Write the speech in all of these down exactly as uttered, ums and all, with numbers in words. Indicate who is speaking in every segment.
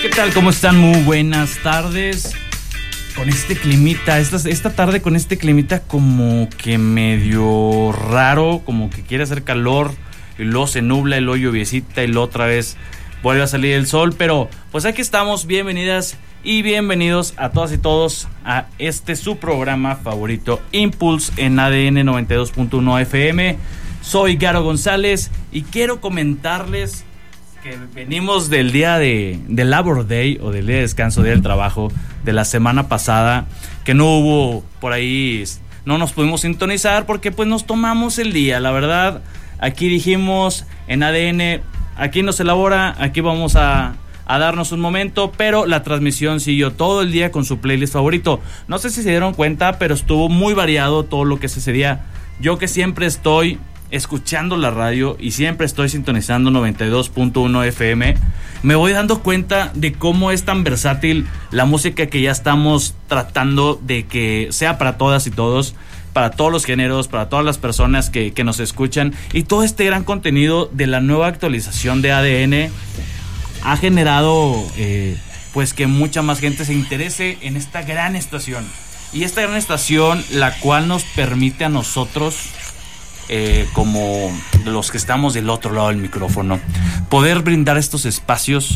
Speaker 1: ¿Qué tal? ¿Cómo están? Muy buenas tardes. Con este climita, esta, esta tarde con este climita como que medio raro, como que quiere hacer calor y luego se nubla y luego lluviecita y luego otra vez vuelve a salir el sol, pero pues aquí estamos. Bienvenidas y bienvenidos a todas y todos a este su programa favorito, Impulse, en A D N noventa y dos punto uno F M. Soy Garo González y quiero comentarles que venimos del día de, de Labor Day o del día de descanso, día del trabajo de la semana pasada, que no hubo por ahí, no nos pudimos sintonizar porque pues nos tomamos el día. La verdad, aquí dijimos en A D N, aquí no se elabora, aquí vamos a, a darnos un momento, pero la transmisión siguió todo el día con su playlist favorito. No sé si se dieron cuenta, pero estuvo muy variado todo lo que se ese día. Yo que siempre estoy escuchando la radio y siempre estoy sintonizando noventa y dos punto uno F M, me voy dando cuenta de cómo es tan versátil la música que ya estamos tratando de que sea para todas y todos, para todos los géneros, para todas las personas que, que nos escuchan, y todo este gran contenido de la nueva actualización de A D N ha generado eh, pues que mucha más gente se interese en esta gran estación, y esta gran estación la cual nos permite a nosotros, Eh, como los que estamos del otro lado del micrófono, poder brindar estos espacios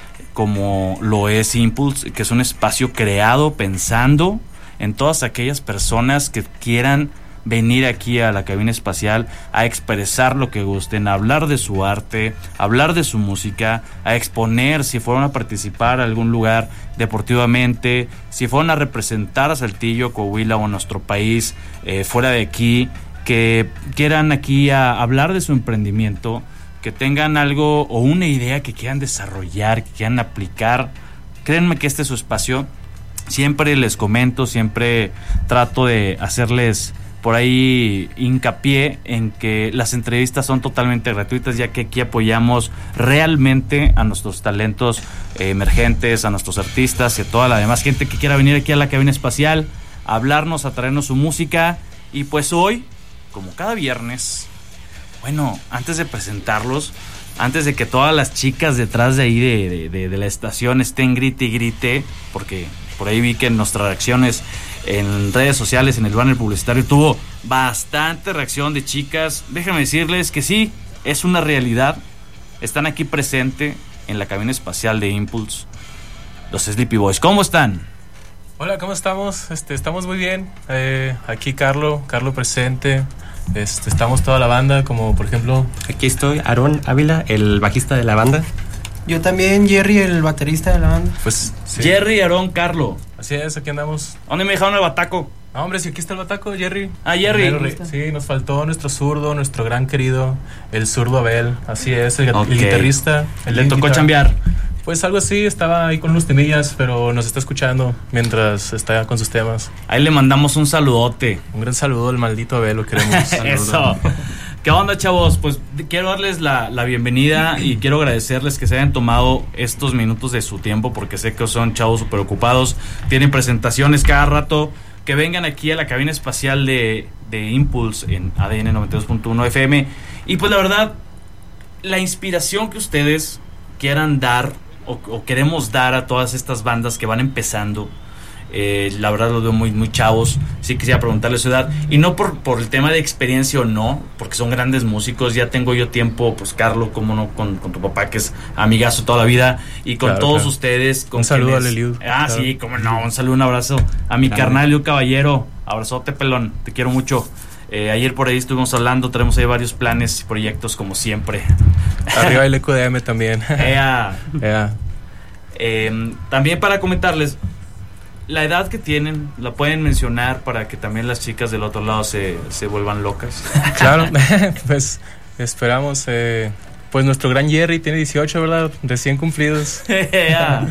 Speaker 1: como lo es Impulse, que es un espacio creado pensando en todas aquellas personas que quieran venir aquí a la cabina espacial a expresar lo que gusten, a hablar de su arte, a hablar de su música, a exponer si fueron a participar a algún lugar deportivamente, si fueron a representar a Saltillo, Coahuila o nuestro país eh, fuera de aquí, que quieran aquí a hablar de su emprendimiento, que tengan algo o una idea que quieran desarrollar, que quieran aplicar. Créanme que este es su espacio. Siempre les comento, siempre trato de hacerles por ahí hincapié en que las entrevistas son totalmente gratuitas, ya que aquí apoyamos realmente a nuestros talentos eh, emergentes, a nuestros artistas y a toda la demás gente que quiera venir aquí a la cabina espacial a hablarnos, a traernos su música. Y pues hoy, como cada viernes, bueno, antes de presentarlos, antes de que todas las chicas detrás de ahí de, de, de, de la estación estén grite y grite, porque por ahí vi que en nuestras reacciones en redes sociales, en el banner publicitario, tuvo bastante reacción de chicas. Déjenme decirles que sí, es una realidad. Están aquí presente en la cabina espacial de Impulse los Sleepy Boys. ¿Cómo están?
Speaker 2: Hola, ¿cómo estamos? Este, estamos muy bien. Eh, aquí Carlo, Carlo presente. Este, estamos toda la banda, como por ejemplo...
Speaker 3: Aquí estoy, Aarón Ávila, el bajista de la banda.
Speaker 4: Yo también, Jerry, el baterista de la banda.
Speaker 2: Pues sí.
Speaker 1: Jerry, Aarón, Carlo.
Speaker 2: Así es, aquí andamos.
Speaker 1: ¿Dónde me dejaron el bataco?
Speaker 2: No, hombre, si aquí está el bataco, Jerry.
Speaker 1: Ah, Jerry.
Speaker 2: Primero, sí, nos faltó nuestro zurdo, nuestro gran querido, el zurdo Abel. Así es, el,
Speaker 1: Okay.
Speaker 2: el guitarrista. El
Speaker 1: Le tocó
Speaker 2: guitar-
Speaker 1: chambear.
Speaker 2: Pues algo así, estaba ahí con unos temillas, pero nos está escuchando mientras está con sus temas.
Speaker 1: Ahí le mandamos un saludote.
Speaker 2: Un gran saludo al maldito Abel, lo queremos.
Speaker 1: Eso. ¿Qué onda, chavos? Pues quiero darles la, la bienvenida y quiero agradecerles que se hayan tomado estos minutos de su tiempo, porque sé que son chavos súper ocupados, tienen presentaciones cada rato. Que vengan aquí a la cabina espacial de, de Impulse en A D N noventa y dos punto uno F M. Y pues la verdad, la inspiración que ustedes quieran dar o, o queremos dar a todas estas bandas que van empezando, eh, la verdad los veo muy, muy chavos. Sí quisiera preguntarles su edad, y no por, por el tema de experiencia o no, porque son grandes músicos. Ya tengo yo tiempo, pues Carlos, como no, con, con tu papá, que es amigazo toda la vida, y con
Speaker 2: Claro,
Speaker 1: todos
Speaker 2: claro.
Speaker 1: ustedes, con
Speaker 2: Un saludo
Speaker 1: quienes-
Speaker 2: a Leliud.
Speaker 1: Ah,
Speaker 2: Claro.
Speaker 1: sí, como no, un saludo, un abrazo a mi
Speaker 3: Claro.
Speaker 1: carnal Liu Caballero. Abrazote, pelón, te quiero mucho. Eh, ayer por ahí estuvimos hablando, tenemos ahí varios planes y proyectos como siempre.
Speaker 2: Arriba el E Q D M también.
Speaker 1: Ea.
Speaker 2: Yeah.
Speaker 1: Eh, también para comentarles la edad que tienen, la pueden mencionar para que también las chicas del otro lado se, se vuelvan locas.
Speaker 2: Claro, pues esperamos. Eh, pues nuestro gran Jerry tiene dieciocho, ¿verdad? Recién cumplidos.
Speaker 1: Ea.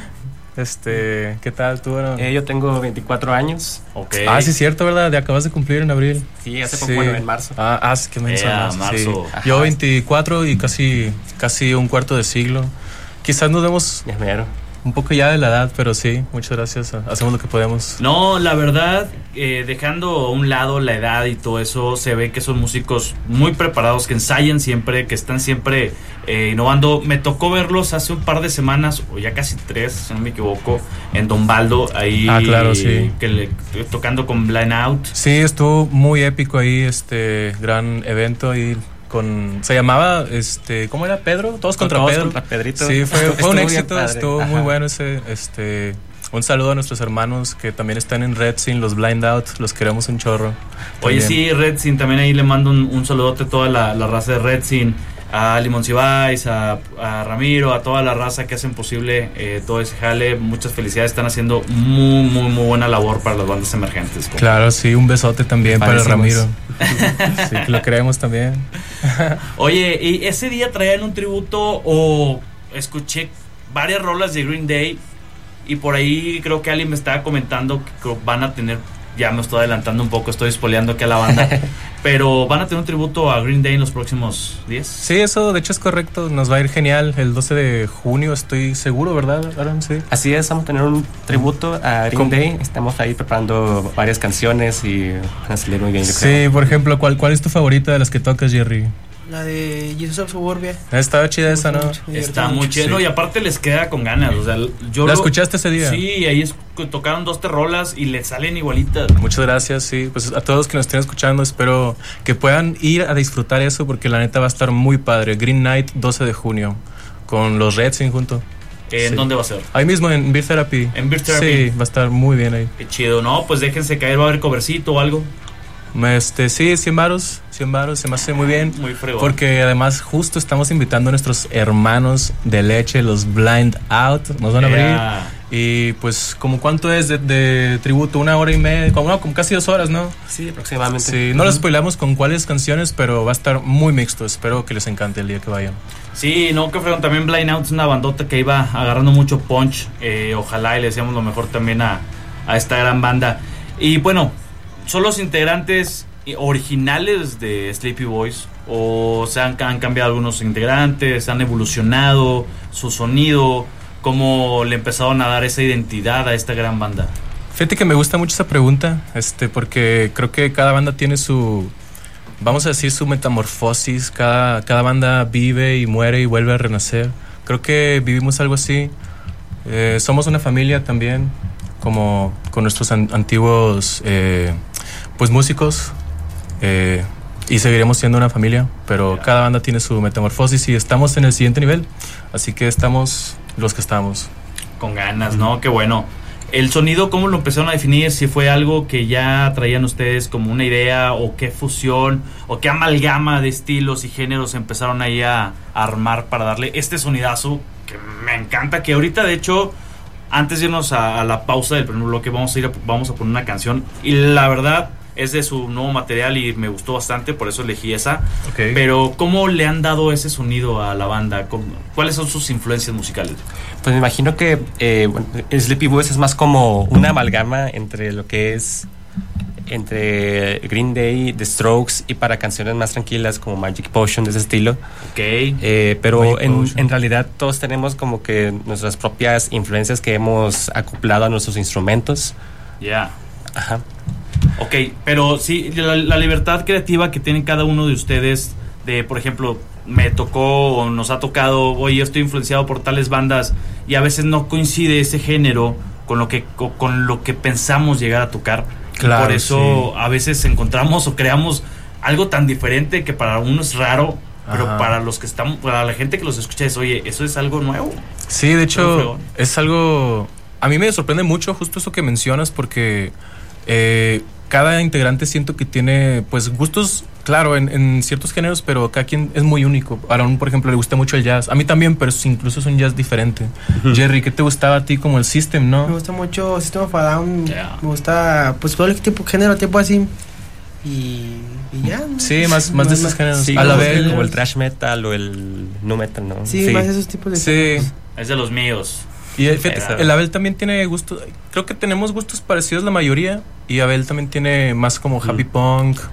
Speaker 2: Este, ¿qué tal tú? Bueno?
Speaker 3: Eh, yo tengo veinticuatro años.
Speaker 1: Ok.
Speaker 2: Ah, sí, es cierto, ¿verdad? Te acabas de cumplir en abril.
Speaker 3: Sí, hace poco,
Speaker 2: Sí.
Speaker 3: bueno, en marzo.
Speaker 2: Ah, ah sí, qué menso.
Speaker 1: Ea,
Speaker 2: sí.
Speaker 1: marzo.
Speaker 2: Yo
Speaker 3: Ajá.
Speaker 2: veinticuatro y casi, casi un cuarto de siglo. Quizás nos demos
Speaker 3: Ya mero.
Speaker 2: un poco ya de la edad, pero sí, muchas gracias, hacemos lo que podemos.
Speaker 1: No, la verdad, eh, dejando a un lado la edad y todo eso, se ve que son músicos muy preparados, que ensayan siempre, que están siempre eh, innovando. Me tocó verlos hace un par de semanas, o ya casi tres, si no me equivoco, en Don Baldo, ahí
Speaker 2: ah, claro, sí.
Speaker 1: que le, tocando con Blind Out.
Speaker 2: Sí, estuvo muy épico ahí, este gran evento ahí. Con, se llamaba, este, ¿cómo era? ¿Pedro? Todos contra
Speaker 3: Todos
Speaker 2: Pedro.
Speaker 3: Contra Pedrito.
Speaker 2: Sí, fue, fue un éxito, estuvo
Speaker 3: Ajá.
Speaker 2: muy bueno ese, este, un saludo a nuestros hermanos que también están en Red Sin, los Blind Out, los queremos un chorro.
Speaker 1: Oye,
Speaker 2: también.
Speaker 1: sí, Red Sin, también ahí le mando un, un saludote a toda la, la raza de Red Sin, a Limón Cibáis, a, a Ramiro, a toda la raza que hacen posible eh, todo ese jale. Muchas felicidades, están haciendo muy, muy, muy buena labor para las bandas emergentes. Como.
Speaker 2: Claro, sí, un besote también para
Speaker 3: Parecimos.
Speaker 2: Ramiro. Sí, que lo creemos también.
Speaker 1: Oye, ¿y ese día traían un tributo o escuché varias rolas de Green Day? Y por ahí creo que alguien me estaba comentando que van a tener, ya me estoy adelantando un poco, estoy spoileando aquí a la banda, pero van a tener un tributo a Green Day en los próximos días.
Speaker 2: Sí, eso de hecho es correcto, nos va a ir genial el doce de junio, estoy seguro, ¿verdad, Aaron? Sí.
Speaker 3: Así es, vamos a tener un tributo a Green
Speaker 2: ¿Cómo?
Speaker 3: Day. Estamos ahí preparando varias canciones y van a salir muy bien, yo
Speaker 2: Sí,
Speaker 3: creo.
Speaker 2: por ejemplo, ¿cuál, ¿cuál es tu favorita de las que tocas, Jerry?
Speaker 4: La de Jesus of Suburbia.
Speaker 2: Estaba chida esa, ¿no?
Speaker 4: Me
Speaker 1: Está
Speaker 4: divierte
Speaker 1: muy
Speaker 4: mucho.
Speaker 1: chido, y aparte les queda con ganas. O sea, yo
Speaker 2: ¿La
Speaker 1: lo-
Speaker 2: escuchaste ese día?
Speaker 1: Sí, ahí es, tocaron dos rolas y le salen igualitas.
Speaker 2: Muchas gracias, sí. Pues a todos los que nos estén escuchando, espero que puedan ir a disfrutar eso porque la neta va a estar muy padre. Green Night, doce de junio, con los Red Sin junto.
Speaker 1: ¿En
Speaker 2: Sí.
Speaker 1: dónde va a ser?
Speaker 2: Ahí mismo en Beer Therapy.
Speaker 1: En Beer Therapy.
Speaker 2: Sí, va a estar muy bien ahí.
Speaker 1: Qué chido, ¿no? Pues déjense caer, va a haber covercito o algo.
Speaker 2: Este, sí, cien varos, cien varos, se me hace muy bien.
Speaker 1: Muy fregón.
Speaker 2: Porque además justo estamos invitando a nuestros hermanos de leche, los Blind Out, nos van a abrir.
Speaker 1: Yeah.
Speaker 2: Y pues, ¿como cuánto es de, de tributo? Una hora y media, como, no, como casi dos horas, ¿no?
Speaker 3: Sí, aproximadamente.
Speaker 2: Sí, no les spoilamos con cuáles canciones, pero va a estar muy mixto. Espero que les encante el día que vayan.
Speaker 1: Sí, no, que fregón. También Blind Out es una bandota que iba agarrando mucho punch. Eh, ojalá y le deseamos lo mejor también a, a esta gran banda. Y bueno, ¿son los integrantes originales de Sleepy Boys? ¿O se han, han cambiado algunos integrantes? ¿Han evolucionado su sonido? ¿Cómo le empezaron a dar esa identidad a esta gran banda?
Speaker 2: Fíjate que me gusta mucho esa pregunta, este, porque creo que cada banda tiene su, vamos a decir, su metamorfosis. Cada, cada banda vive y muere y vuelve a renacer. Creo que vivimos algo así. Eh, somos una familia también, como con nuestros an- antiguos eh, pues músicos. Eh, y seguiremos siendo una familia, pero cada banda tiene su metamorfosis y estamos en el siguiente nivel. Así que estamos los que estamos.
Speaker 1: Con ganas, ¿no? Qué bueno. El sonido, ¿cómo lo empezaron a definir? Si fue algo que ya traían ustedes como una idea, o qué fusión, o qué amalgama de estilos y géneros empezaron ahí a, a armar para darle este sonidazo que me encanta, que ahorita de hecho, antes de irnos a, a la pausa del primer bloque, vamos a ir a, vamos a poner una canción, y la verdad es de su nuevo material y me gustó bastante, por eso elegí esa.
Speaker 2: Okay.
Speaker 1: Pero ¿cómo le han dado ese sonido a la banda? ¿Cómo, ¿cuáles son sus influencias musicales?
Speaker 3: Pues me imagino que eh, bueno, Sleepy Boys es más como una amalgama entre lo que es entre Green Day, The Strokes, y para canciones más tranquilas como Magic Potion, de ese estilo.
Speaker 1: Ok.
Speaker 3: Eh, pero
Speaker 2: Magic
Speaker 3: en,
Speaker 2: Potion.
Speaker 3: en realidad todos tenemos como que nuestras propias influencias que hemos acoplado a nuestros instrumentos.
Speaker 1: Ya. Yeah.
Speaker 3: Ajá.
Speaker 1: Ok, pero sí, la, la libertad creativa que tienen cada uno de ustedes, de, por ejemplo, me tocó o nos ha tocado, oye, yo estoy influenciado por tales bandas, y a veces no coincide ese género con lo que, con, con lo que pensamos llegar a tocar.
Speaker 2: Claro,
Speaker 1: por eso
Speaker 2: sí.
Speaker 1: a veces encontramos o creamos algo tan diferente que para uno es raro, pero
Speaker 2: Ajá.
Speaker 1: para los que estamos, para la gente que los escucha es, oye, eso es algo nuevo.
Speaker 2: Sí, de
Speaker 1: Muy
Speaker 2: hecho,
Speaker 1: fregón.
Speaker 2: es algo... A mí me sorprende mucho justo eso que mencionas porque eh, cada integrante siento que tiene pues gustos, claro, en, en ciertos géneros, pero cada quien es muy único. A Aaron, por ejemplo, le gusta mucho el jazz. A mí también, pero es, incluso es un jazz diferente. Uh-huh. Jerry, ¿qué te gustaba a ti como el System, no?
Speaker 4: Me gusta mucho System of a Down.
Speaker 1: Yeah.
Speaker 4: Me gusta pues todo el tipo género, tipo así. Y, y ya. ¿no?
Speaker 2: Sí, más, más de esos géneros.
Speaker 3: Sí,
Speaker 2: a la
Speaker 3: como,
Speaker 2: vez.
Speaker 3: como el thrash metal o el nu metal, ¿no?
Speaker 4: Sí,
Speaker 3: sí.
Speaker 4: más esos tipos de
Speaker 2: Sí.
Speaker 4: géneros.
Speaker 1: Es de los míos.
Speaker 2: Y el, el Abel también tiene gustos, creo que tenemos gustos parecidos la mayoría, y Abel también tiene más como happy mm. punk,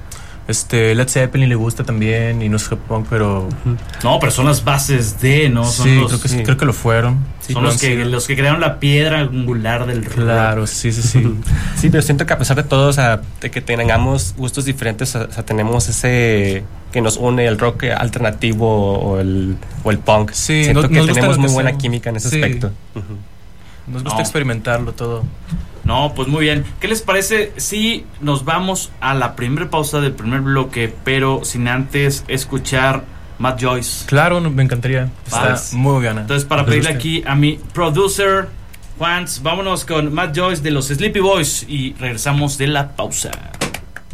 Speaker 2: Este, Led Zeppelin le gusta también y no es hip punk, pero...
Speaker 3: Uh-huh.
Speaker 1: No, pero son las bases de, ¿no? Son
Speaker 2: sí,
Speaker 1: los,
Speaker 2: creo que,
Speaker 3: sí.
Speaker 2: creo que lo fueron. Sí,
Speaker 1: son los que, los que crearon la piedra angular del rock.
Speaker 2: Claro, sí, sí, sí.
Speaker 3: Sí, pero siento que a pesar de todo, o sea, de que tengamos gustos diferentes, o sea, tenemos ese que nos une el rock alternativo o el, o el punk.
Speaker 2: Sí,
Speaker 3: siento
Speaker 2: no,
Speaker 3: que
Speaker 2: nos gusta
Speaker 3: tenemos
Speaker 2: lo
Speaker 3: muy
Speaker 2: que
Speaker 3: buena
Speaker 2: sea.
Speaker 3: química en ese
Speaker 2: Sí.
Speaker 3: aspecto. Uh-huh.
Speaker 2: Nos gusta
Speaker 1: No.
Speaker 2: experimentarlo todo.
Speaker 1: No, pues muy bien. ¿Qué les parece si nos vamos a la primera pausa del primer bloque, pero sin antes escuchar Matt Joyce?
Speaker 2: Claro, no, me encantaría. Está
Speaker 1: Vas.
Speaker 2: muy buena.
Speaker 1: Entonces, para
Speaker 2: ¿Les
Speaker 1: pedirle
Speaker 2: gusta?
Speaker 1: aquí a mi producer, Juan, vámonos con Matt Joyce de los Sleepy Boys y regresamos de la pausa.